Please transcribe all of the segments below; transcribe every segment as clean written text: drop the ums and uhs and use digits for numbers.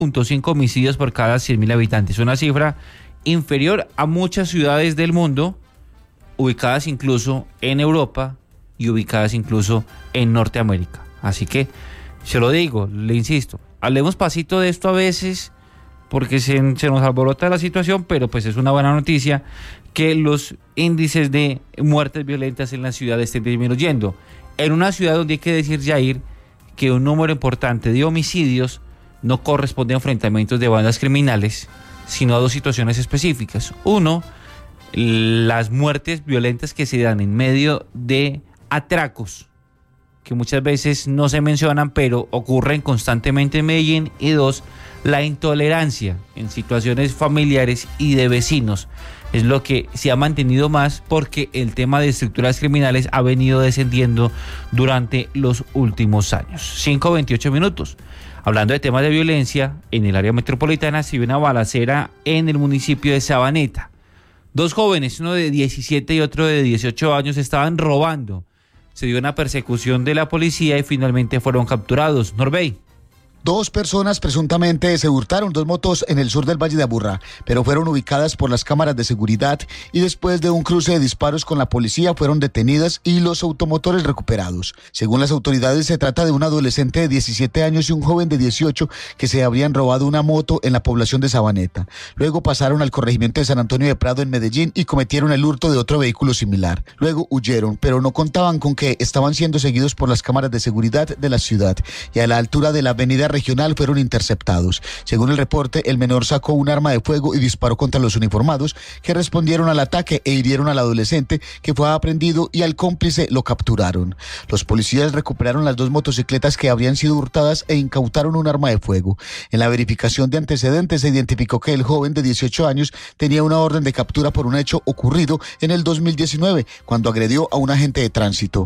1.5 homicidios por cada 100.000 habitantes, una cifra inferior a muchas ciudades del mundo, ubicadas incluso en Europa y ubicadas incluso en Norteamérica. Así que, se lo digo, le insisto, hablemos pasito de esto a veces, porque se nos alborota la situación, pero pues es una buena noticia que los índices de muertes violentas en la ciudad estén disminuyendo. En una ciudad donde hay que decir, Jair, que un número importante de homicidios no corresponde a enfrentamientos de bandas criminales, sino a dos situaciones específicas. Uno, las muertes violentas que se dan en medio de atracos, que muchas veces no se mencionan, pero ocurren constantemente en Medellín. Y dos, la intolerancia en situaciones familiares y de vecinos. Es lo que se ha mantenido más porque el tema de estructuras criminales ha venido descendiendo durante los últimos años. 5:28 minutos. Hablando de temas de violencia, en el área metropolitana se vio una balacera en el municipio de Sabaneta. Dos jóvenes, uno de 17 y otro de 18 años, estaban robando. Se dio una persecución de la policía y finalmente fueron capturados. Norbey. Dos personas presuntamente se hurtaron dos motos en el sur del Valle de Aburrá, pero fueron ubicadas por las cámaras de seguridad y después de un cruce de disparos con la policía fueron detenidas y los automotores recuperados. Según las autoridades, se trata de un adolescente de 17 años y un joven de 18 que se habrían robado una moto en la población de Sabaneta. Luego pasaron al corregimiento de San Antonio de Prado en Medellín y cometieron el hurto de otro vehículo similar. Luego huyeron, pero no contaban con que estaban siendo seguidos por las cámaras de seguridad de la ciudad y a la altura de la avenida regional fueron interceptados. Según el reporte, el menor sacó un arma de fuego y disparó contra los uniformados que respondieron al ataque e hirieron al adolescente, que fue aprehendido, y al cómplice lo capturaron. Los policías recuperaron las dos motocicletas que habrían sido hurtadas e incautaron un arma de fuego. En la verificación de antecedentes se identificó que el joven de 18 años tenía una orden de captura por un hecho ocurrido en el 2019, cuando agredió a un agente de tránsito.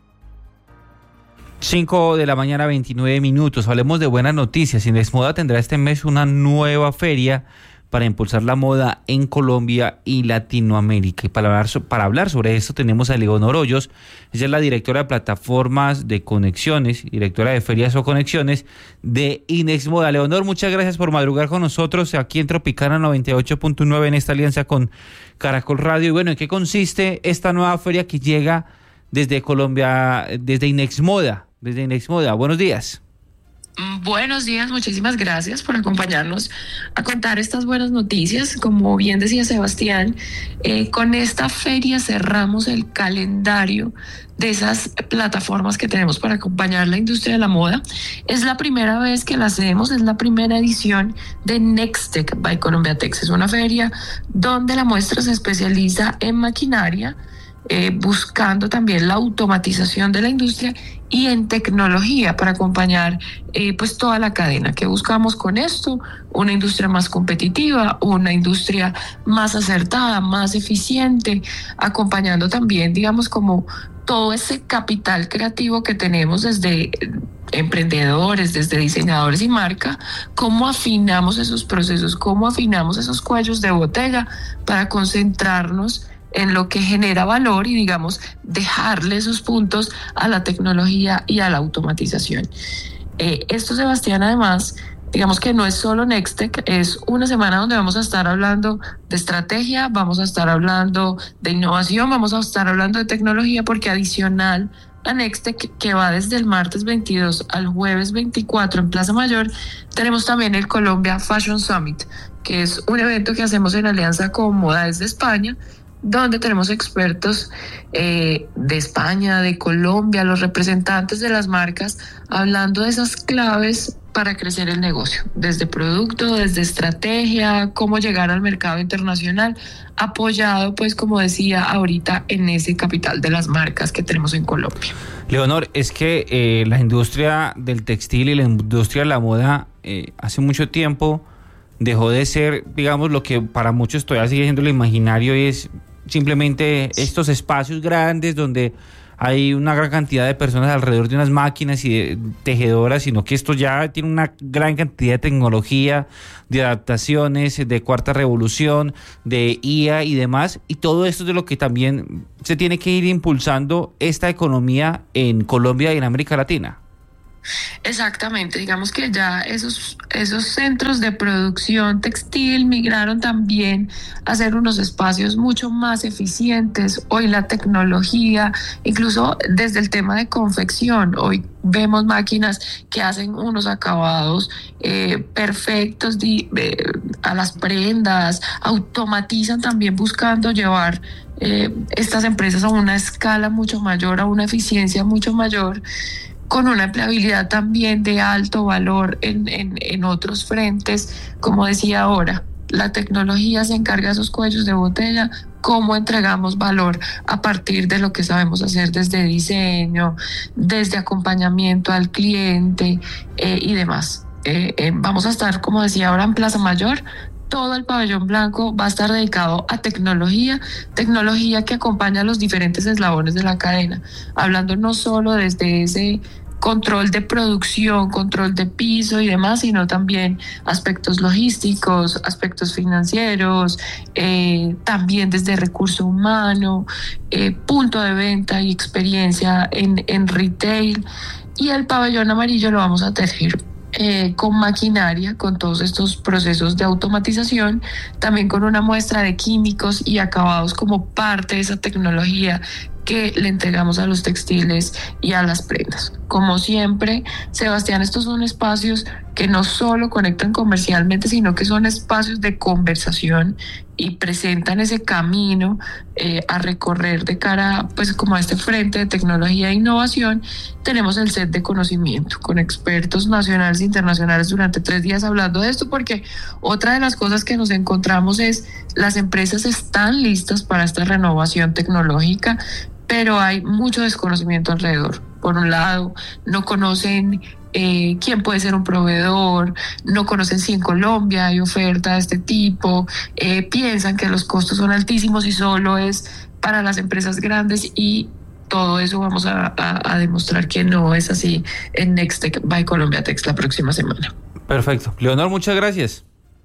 5:29 a.m. Hablemos de buenas noticias. Inexmoda tendrá este mes una nueva feria para impulsar la moda en Colombia y Latinoamérica. Y para hablar sobre esto tenemos a Leonor Hoyos. Ella es la directora de plataformas de conexiones, directora de ferias o conexiones de Inexmoda. Leonor, muchas gracias por madrugar con nosotros aquí en Tropicana 98.9 en esta alianza con Caracol Radio. Y bueno, ¿en qué consiste esta nueva feria que llega desde Colombia, desde Inexmoda? Buenos días. Buenos días, muchísimas gracias por acompañarnos a contar estas buenas noticias. Como bien decía Sebastián, con esta feria cerramos el calendario de esas plataformas que tenemos para acompañar la industria de la moda. Es la primera vez que la hacemos, es la primera edición de Nextech by Colombiatex. Es una feria donde la muestra se especializa en maquinaria, buscando también la automatización de la industria y en tecnología para acompañar pues toda la cadena. ¿Qué buscamos con esto? Una industria más competitiva, una industria más acertada, más eficiente, acompañando también, digamos, como todo ese capital creativo que tenemos desde emprendedores, desde diseñadores y marca, cómo afinamos esos procesos, cómo afinamos esos cuellos de botella para concentrarnos en lo que genera valor y, digamos, dejarle esos puntos a la tecnología y a la automatización. Esto, Sebastián, además, digamos que no es solo Nextech, es una semana donde vamos a estar hablando de estrategia, vamos a estar hablando de innovación, vamos a estar hablando de tecnología, porque adicional a Nextech, que va desde el martes 22 al jueves 24 en Plaza Mayor, tenemos también el Colombia Fashion Summit, que es un evento que hacemos en alianza con Modades de España, donde tenemos expertos de España, de Colombia, los representantes de las marcas, hablando de esas claves para crecer el negocio, desde producto, desde estrategia, cómo llegar al mercado internacional, apoyado, pues, como decía ahorita, en ese capital de las marcas que tenemos en Colombia. Leonor, es que la industria del textil y la industria de la moda hace mucho tiempo dejó de ser, digamos, lo que para muchos todavía sigue siendo lo imaginario, y es simplemente estos espacios grandes donde hay una gran cantidad de personas alrededor de unas máquinas y de tejedoras, sino que esto ya tiene una gran cantidad de tecnología, de adaptaciones, de cuarta revolución, de IA y demás, y todo esto es de lo que también se tiene que ir impulsando esta economía en Colombia y en América Latina. Exactamente, digamos que ya esos centros de producción textil migraron también a ser unos espacios mucho más eficientes. Hoy la tecnología, incluso desde el tema de confección, hoy vemos máquinas que hacen unos acabados perfectos a las prendas, automatizan también buscando llevar estas empresas a una escala mucho mayor, a una eficiencia mucho mayor, con una empleabilidad también de alto valor en otros frentes. Como decía ahora, la tecnología se encarga de esos cuellos de botella. ¿Cómo entregamos valor a partir de lo que sabemos hacer desde diseño, desde acompañamiento al cliente y demás? Vamos a estar, como decía ahora, en Plaza Mayor. Todo el pabellón blanco va a estar dedicado a tecnología que acompaña a los diferentes eslabones de la cadena, hablando no solo desde ese control de producción, control de piso y demás, sino también aspectos logísticos, aspectos financieros, también desde recurso humano, punto de venta y experiencia en retail. Y el pabellón amarillo lo vamos a tener con maquinaria, con todos estos procesos de automatización, también con una muestra de químicos y acabados como parte de esa tecnología que le entregamos a los textiles y a las prendas. Como siempre, Sebastián, estos son espacios que no solo conectan comercialmente, sino que son espacios de conversación y presentan ese camino a recorrer de cara, pues, como a este frente de tecnología e innovación. Tenemos el set de conocimiento con expertos nacionales e internacionales durante 3 días hablando de esto, porque otra de las cosas que nos encontramos es las empresas están listas para esta renovación tecnológica, pero hay mucho desconocimiento alrededor. Por un lado, no conocen quién puede ser un proveedor, no conocen si en Colombia hay oferta de este tipo, piensan que los costos son altísimos y solo es para las empresas grandes, y todo eso vamos a demostrar que no es así en Nextech by Colombiatex la próxima semana. Perfecto. Leonor, muchas gracias.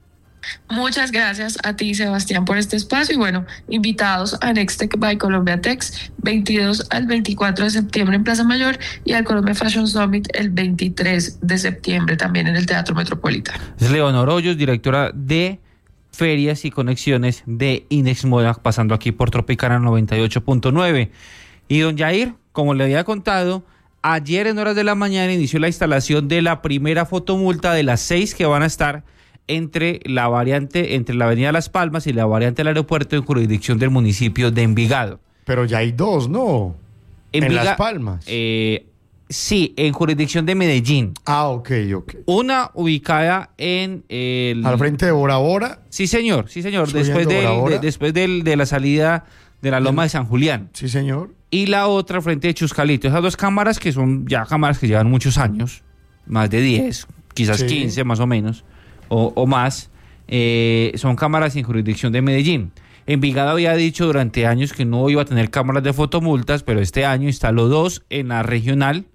Muchas gracias a ti, Sebastián, por este espacio. Y bueno, invitados a Nextech by Colombiatex 22 al 24 de septiembre en Plaza Mayor, y al Colombia Fashion Summit el 23 de septiembre también en el Teatro Metropolitano. Es Leonor Hoyos, directora de Ferias y Conexiones de Inex Moda, pasando aquí por Tropicana 98.9. Y don Jair, como le había contado, ayer en horas de la mañana inició la instalación de la primera fotomulta de las 6 que van a estar entre la avenida Las Palmas y la variante del aeropuerto, en jurisdicción del municipio de Envigado. Pero ya hay 2, ¿no? En Las Palmas. Sí, en jurisdicción de Medellín. Ah, ok. Una ubicada en al frente de Bora Bora. Sí, señor. Después de la salida de la Loma de San Julián. Sí, señor. Y la otra frente de Chuscalito. Esas 2 cámaras, que son ya cámaras que llevan muchos años, más de 10, quizás 15 más o menos, o más, son cámaras en jurisdicción de Medellín. Envigado había dicho durante años que no iba a tener cámaras de fotomultas, pero este año instaló 2 en la regional,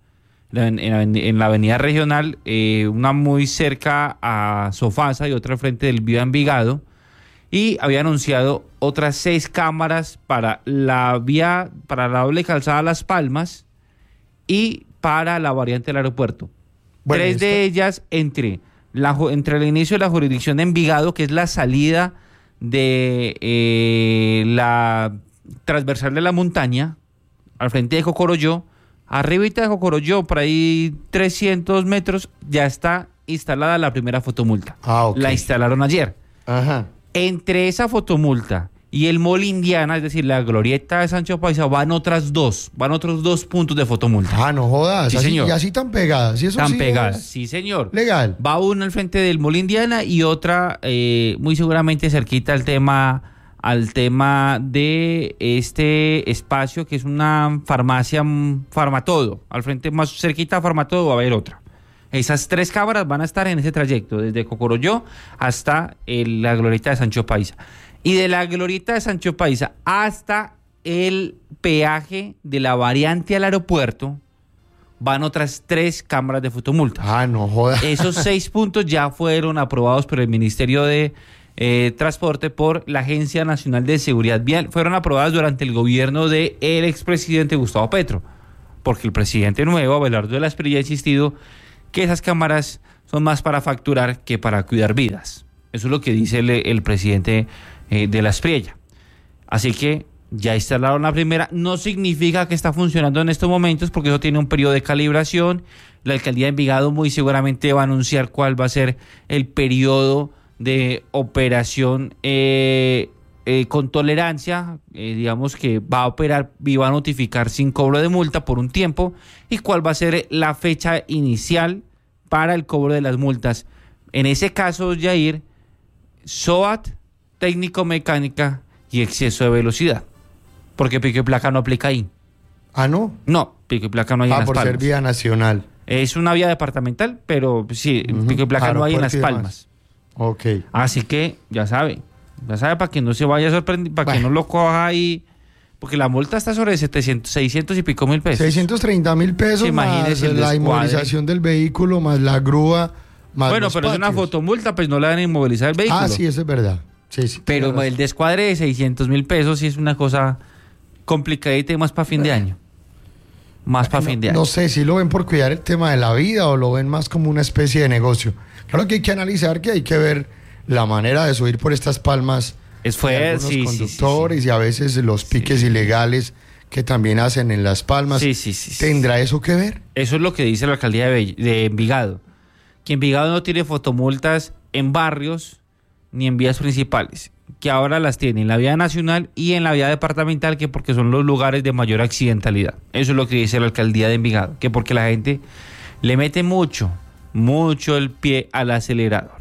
en la avenida regional, una muy cerca a Sofasa y otra frente del Viva Envigado, y había anunciado otras 6 cámaras para la doble calzada Las Palmas y para la variante del aeropuerto. Bueno, 3 de ellas entre el inicio de la jurisdicción de Envigado, que es la salida de la transversal de la montaña, al frente de Cocorolló. Arribita de Cocorolló, por ahí 300 metros, ya está instalada la primera fotomulta. La instalaron ayer. Ajá. Entre esa fotomulta y el Mall Indiana, es decir, la glorieta de Sancho Paisa, van otros 2 puntos de fotomulta. Ah, no jodas. Sí, así, señor. Y así tan pegadas. ¿Y eso tan sí pegadas, sí, señor. Legal. Va una al frente del Mall Indiana y otra muy seguramente cerquita al tema de este espacio, que es una farmacia, Farmatodo. Al frente, más cerquita a Farmatodo, va a haber otra. Esas 3 cámaras van a estar en ese trayecto, desde Cocorolló hasta la glorieta de Sancho Paisa. Y de la glorieta de Sancho Paisa hasta el peaje de la variante al aeropuerto van otras 3 cámaras de fotomulta. Ah, no jodas. Esos 6 puntos ya fueron aprobados por el Ministerio de Transporte, por la Agencia Nacional de Seguridad Vial. Fueron aprobadas durante el gobierno del expresidente Gustavo Petro. porque el presidente nuevo, Abelardo de la Espriella, ha insistido que esas cámaras son más para facturar que para cuidar vidas. Eso es lo que dice el presidente de la Espriella. Así que ya instalaron la primera. No significa que está funcionando en estos momentos, porque eso tiene un periodo de calibración. La alcaldía de Envigado muy seguramente va a anunciar cuál va a ser el periodo de operación con tolerancia, digamos que va a operar y va a notificar sin cobro de multa por un tiempo, y cuál va a ser la fecha inicial para el cobro de las multas. En ese caso, Yair, SOAT, técnico-mecánica y exceso de velocidad, porque pico y placa no aplica ahí. ¿Ah, no? No, pico y placa no hay en Las por Palmas. Ser vía nacional. Es una vía departamental, pero sí, pico y placa no hay en Las Palmas. Ok. Así que ya sabe para que no se vaya a sorprender, para que no lo coja ahí, porque la multa está sobre 600 y pico mil pesos. 630.000 pesos, sí, más la inmovilización del vehículo, más la grúa, más bueno, pero patios. Es una fotomulta, pues no le van a inmovilizar el vehículo. Sí, eso es verdad. Sí, pero el descuadre de 600.000 pesos sí es una cosa complicadita y más para fin de año. No sé si lo ven por cuidar el tema de la vida o lo ven más como una especie de negocio. Claro que hay que analizar, que hay que ver la manera de subir por estas palmas algunos conductores y a veces los piques ilegales que también hacen en Las Palmas. ¿Tendrá eso que ver? Eso es lo que dice la alcaldía de Envigado, que Envigado no tiene fotomultas en barrios ni en vías principales, que ahora las tiene en la vía nacional y en la vía departamental, que porque son los lugares de mayor accidentalidad. Eso es lo que dice la alcaldía de Envigado, que porque la gente le mete mucho el pie al acelerador.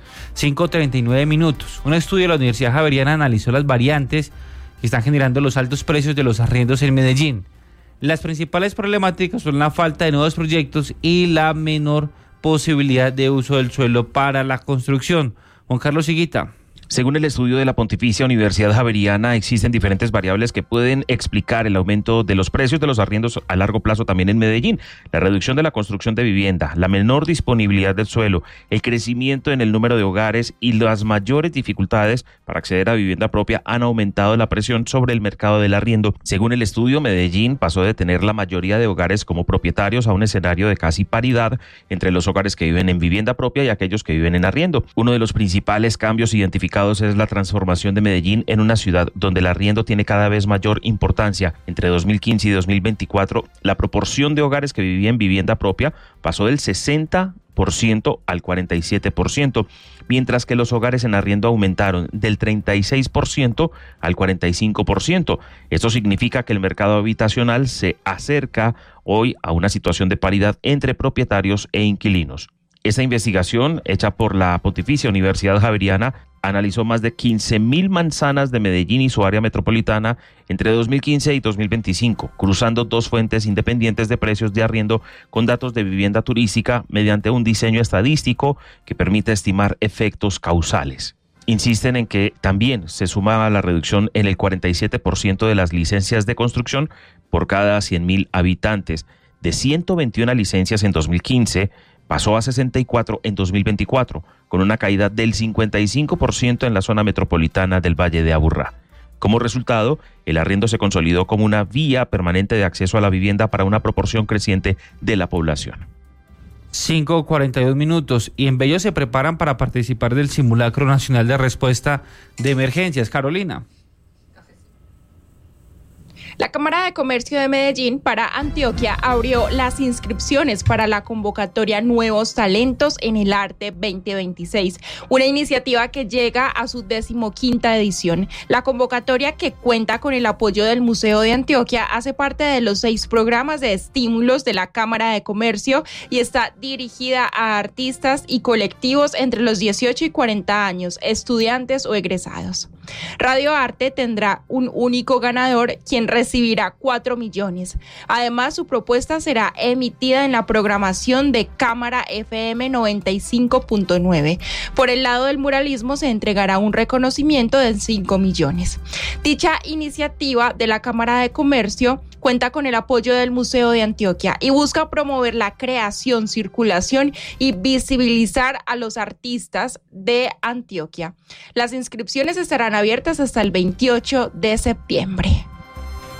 5:39 minutos. Un estudio de la Universidad Javeriana analizó las variantes que están generando los altos precios de los arriendos en Medellín. Las principales problemáticas son la falta de nuevos proyectos y la menor posibilidad de uso del suelo para la construcción. Juan Carlos Higuita. Según el estudio de la Pontificia Universidad Javeriana, existen diferentes variables que pueden explicar el aumento de los precios de los arriendos a largo plazo también en Medellín. La reducción de la construcción de vivienda, la menor disponibilidad del suelo, el crecimiento en el número de hogares y las mayores dificultades para acceder a vivienda propia han aumentado la presión sobre el mercado del arriendo. Según el estudio, Medellín pasó de tener la mayoría de hogares como propietarios a un escenario de casi paridad entre los hogares que viven en vivienda propia y aquellos que viven en arriendo. Uno de los principales cambios identificados es la transformación de Medellín en una ciudad donde el arriendo tiene cada vez mayor importancia. Entre 2015 y 2024, la proporción de hogares que vivían en vivienda propia pasó del 60% al 47%, mientras que los hogares en arriendo aumentaron del 36% al 45%. Esto significa que el mercado habitacional se acerca hoy a una situación de paridad entre propietarios e inquilinos. Esta investigación, hecha por la Pontificia Universidad Javeriana, analizó más de 15.000 manzanas de Medellín y su área metropolitana entre 2015 y 2025, cruzando dos fuentes independientes de precios de arriendo con datos de vivienda turística mediante un diseño estadístico que permite estimar efectos causales. Insisten en que también se suma a la reducción en el 47% de las licencias de construcción por cada 100.000 habitantes, de 121 licencias en 2015, pasó a 64 en 2024, con una caída del 55% en la zona metropolitana del Valle de Aburrá. Como resultado, el arriendo se consolidó como una vía permanente de acceso a la vivienda para una proporción creciente de la población. 5:42 minutos. Y en Bello se preparan para participar del Simulacro Nacional de Respuesta de Emergencias. Carolina. La Cámara de Comercio de Medellín para Antioquia abrió las inscripciones para la convocatoria Nuevos Talentos en el Arte 2026, una iniciativa que llega a su 15ª edición. La convocatoria, que cuenta con el apoyo del Museo de Antioquia, hace parte de los 6 programas de estímulos de la Cámara de Comercio y está dirigida a artistas y colectivos entre los 18 y 40 años, estudiantes o egresados. Radio Arte tendrá un único ganador, quien recibirá 4 millones. Además, su propuesta será emitida en la programación de Cámara FM 95.9. Por el lado del muralismo se entregará un reconocimiento de 5 millones. Dicha iniciativa de la Cámara de Comercio cuenta con el apoyo del Museo de Antioquia y busca promover la creación, circulación y visibilizar a los artistas de Antioquia. Las inscripciones estarán abiertas hasta el 28 de septiembre.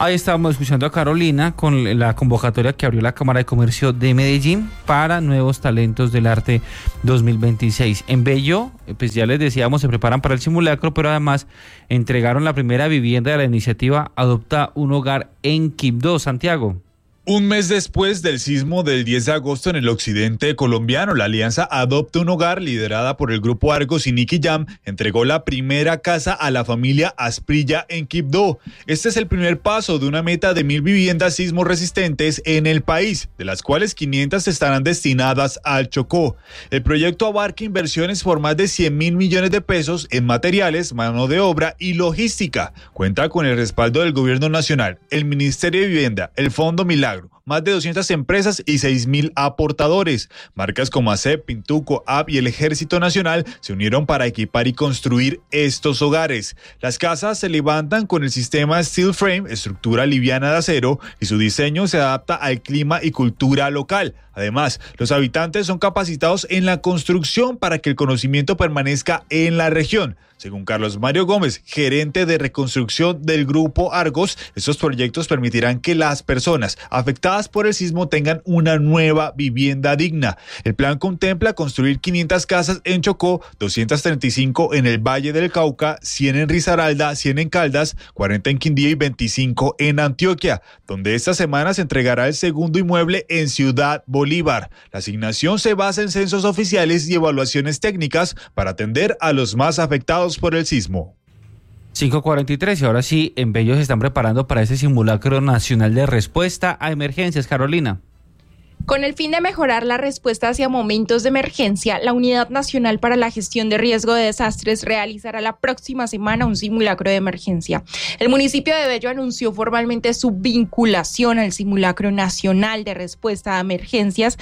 Ahí estábamos escuchando a Carolina con la convocatoria que abrió la Cámara de Comercio de Medellín para Nuevos Talentos del Arte 2026. En Bello, pues ya les decíamos, se preparan para el simulacro, pero además entregaron la primera vivienda de la iniciativa Adopta un Hogar en Quibdó, Santiago. Un mes después del sismo del 10 de agosto en el occidente colombiano, la alianza Adopta un Hogar, liderada por el grupo Argos y Nicky Jam, entregó la primera casa a la familia Asprilla en Quibdó. Este es el primer paso de una meta de 1.000 viviendas sismo resistentes en el país, de las cuales 500 estarán destinadas al Chocó. El proyecto abarca inversiones por más de 100.000 millones de pesos en materiales, mano de obra y logística. Cuenta con el respaldo del Gobierno Nacional, el Ministerio de Vivienda, el Fondo Milagro, más de 200 empresas y 6.000 aportadores. Marcas como ACEP, Pintuco, AB y el Ejército Nacional se unieron para equipar y construir estos hogares. Las casas se levantan con el sistema Steel Frame, estructura liviana de acero, y su diseño se adapta al clima y cultura local. Además, los habitantes son capacitados en la construcción para que el conocimiento permanezca en la región. Según Carlos Mario Gómez, gerente de reconstrucción del Grupo Argos, estos proyectos permitirán que las personas afectadas por el sismo tengan una nueva vivienda digna. El plan contempla construir 500 casas en Chocó, 235 en el Valle del Cauca, 100 en Risaralda, 100 en Caldas, 40 en Quindío y 25 en Antioquia, donde esta semana se entregará el segundo inmueble en Ciudad Bolívar. La asignación se basa en censos oficiales y evaluaciones técnicas para atender a los más afectados por el sismo. 5:43 y ahora sí, en Bello se están preparando para ese simulacro nacional de respuesta a emergencias, Carolina. Con el fin de mejorar la respuesta hacia momentos de emergencia, la Unidad Nacional para la Gestión de Riesgo de Desastres realizará la próxima semana un simulacro de emergencia. El municipio de Bello anunció formalmente su vinculación al Simulacro Nacional de Respuesta a Emergencias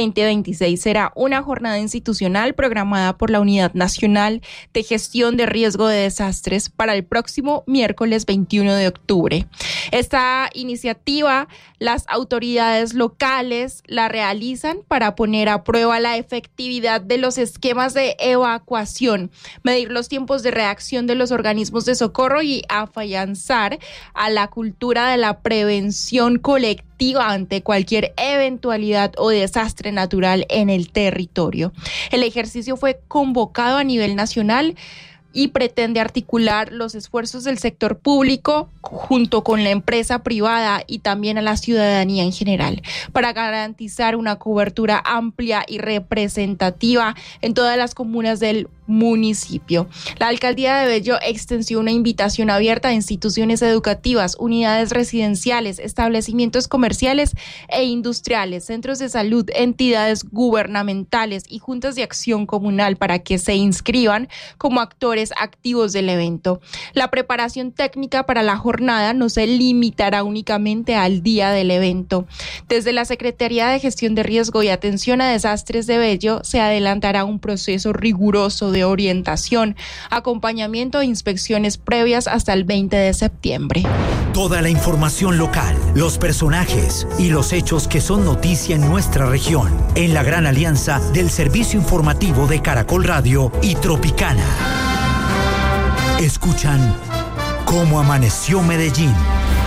2026. Será una jornada institucional programada por la Unidad Nacional de Gestión de Riesgo de Desastres para el próximo miércoles 21 de octubre. Esta iniciativa, las autoridades locales la realizan para poner a prueba la efectividad de los esquemas de evacuación, medir los tiempos de reacción de los organismos de socorro y afianzar a la cultura de la prevención colectiva ante cualquier eventualidad o desastre natural en el territorio. El ejercicio fue convocado a nivel nacional y pretende articular los esfuerzos del sector público junto con la empresa privada y también a la ciudadanía en general para garantizar una cobertura amplia y representativa en todas las comunas del municipio. La alcaldía de Bello extendió una invitación abierta a instituciones educativas, unidades residenciales, establecimientos comerciales e industriales, centros de salud, entidades gubernamentales y juntas de acción comunal para que se inscriban como actores activos del evento. La preparación técnica para la jornada no se limitará únicamente al día del evento. Desde la Secretaría de Gestión de Riesgo y Atención a Desastres de Bello se adelantará un proceso riguroso de orientación, acompañamiento e inspecciones previas hasta el 20 de septiembre. Toda la información local, los personajes y los hechos que son noticia en nuestra región, en la gran alianza del servicio informativo de Caracol Radio y Tropicana. Escuchan Cómo Amaneció Medellín.